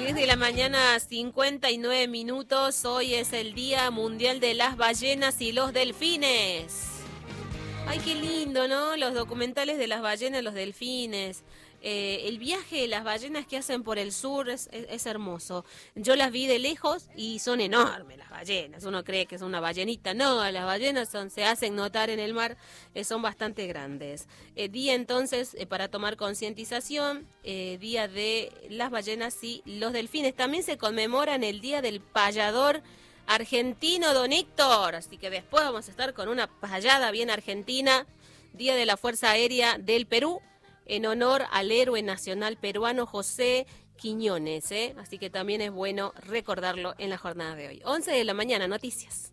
10 de la mañana, 59 minutos. Hoy es el Día Mundial de las Ballenas y los Delfines. Ay, qué lindo, ¿no? Los documentales de las ballenas y los delfines. El viaje de las ballenas que hacen por el sur es hermoso. Yo las vi de lejos y son enormes las ballenas. Uno cree que es una ballenita. No, las ballenas se hacen notar en el mar, son bastante grandes. Día entonces para tomar concientización, Día de las ballenas y los delfines. También se conmemoran el Día del Payador argentino, don Héctor. Así que después vamos a estar con una payada bien argentina. Día de la Fuerza Aérea del Perú, en honor al héroe nacional peruano José Quiñones, Así que también es bueno recordarlo en la jornada de hoy. 11 de la mañana, noticias.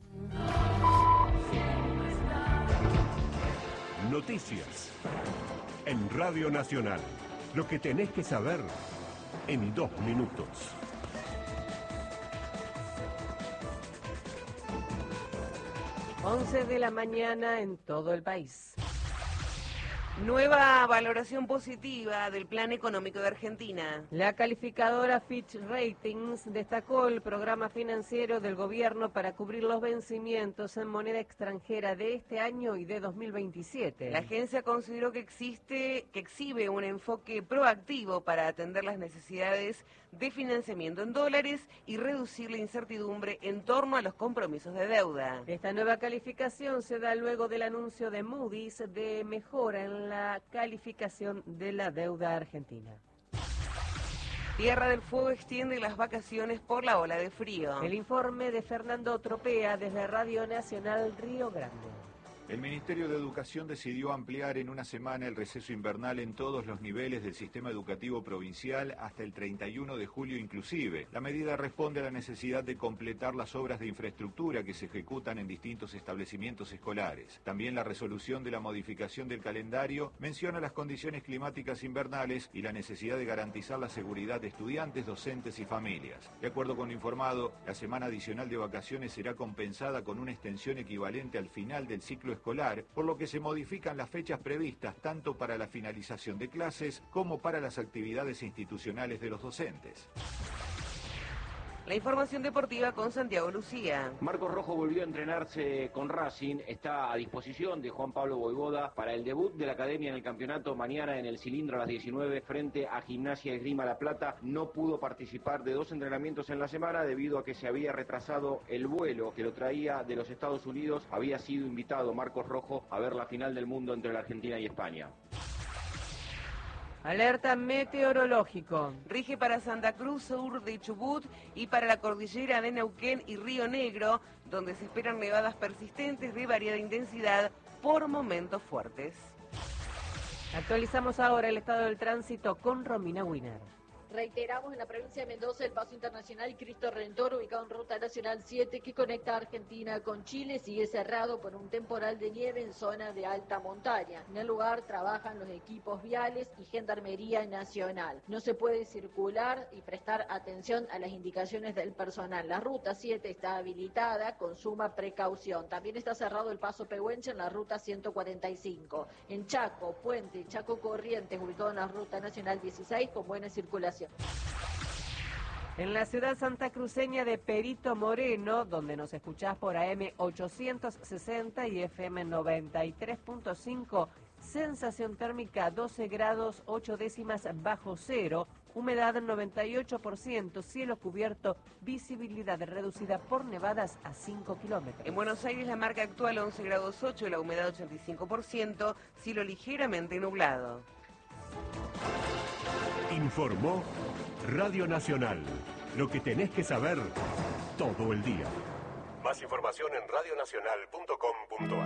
Noticias en Radio Nacional. Lo que tenés que saber en 2 minutos. 11 de la mañana en todo el país. Nueva valoración positiva del Plan Económico de Argentina. La calificadora Fitch Ratings destacó el programa financiero del gobierno para cubrir los vencimientos en moneda extranjera de este año y de 2027. La agencia consideró que exhibe un enfoque proactivo para atender las necesidades de financiamiento en dólares y reducir la incertidumbre en torno a los compromisos de deuda. Esta nueva calificación se da luego del anuncio de Moody's de mejora en la calificación de la deuda argentina. Tierra del Fuego extiende las vacaciones por la ola de frío. El informe de Fernando Tropea desde Radio Nacional Río Grande. El Ministerio de Educación decidió ampliar en una semana el receso invernal en todos los niveles del sistema educativo provincial hasta el 31 de julio inclusive. La medida responde a la necesidad de completar las obras de infraestructura que se ejecutan en distintos establecimientos escolares. También la resolución de la modificación del calendario menciona las condiciones climáticas invernales y la necesidad de garantizar la seguridad de estudiantes, docentes y familias. De acuerdo con lo informado, la semana adicional de vacaciones será compensada con una extensión equivalente al final del ciclo escolar, por lo que se modifican las fechas previstas tanto para la finalización de clases como para las actividades institucionales de los docentes. La información deportiva con Santiago Lucía. Marcos Rojo volvió a entrenarse con Racing, está a disposición de Juan Pablo Boivoda para el debut de la academia en el campeonato mañana en el Cilindro a las 19 frente a Gimnasia Esgrima La Plata. No pudo participar de 2 entrenamientos en la semana debido a que se había retrasado el vuelo que lo traía de los Estados Unidos. Había sido invitado Marcos Rojo a ver la final del mundo entre la Argentina y España. Alerta meteorológico. Rige para Santa Cruz, sur de Chubut y para la cordillera de Neuquén y Río Negro, donde se esperan nevadas persistentes de variada intensidad por momentos fuertes. Actualizamos ahora el estado del tránsito con Romina Wiener. Reiteramos, en la provincia de Mendoza, el paso internacional Cristo Redentor, ubicado en Ruta Nacional 7, que conecta a Argentina con Chile, sigue cerrado por un temporal de nieve en zona de alta montaña. En el lugar trabajan los equipos viales y Gendarmería Nacional. No se puede circular y prestar atención a las indicaciones del personal. La Ruta 7 está habilitada con suma precaución. También está cerrado el paso Pehuenche en la Ruta 145. En Chaco, Puente, Chaco Corrientes, ubicado en la Ruta Nacional 16, con buena circulación. En la ciudad santacruceña de Perito Moreno, donde nos escuchás por AM 860 y FM 93.5, sensación térmica 12 grados 8 décimas bajo cero, humedad 98%, cielo cubierto, visibilidad reducida por nevadas a 5 kilómetros. En Buenos Aires la marca actual 11 grados 8, la humedad 85%, cielo ligeramente nublado. Informó Radio Nacional. Lo que tenés que saber todo el día. Más información en radionacional.com.ar.